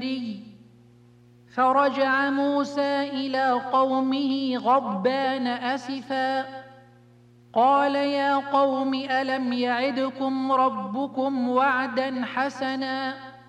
فرجع موسى إلى قومه غضبان أسفا قال يا قوم ألم يعدكم ربكم وعدا حسنا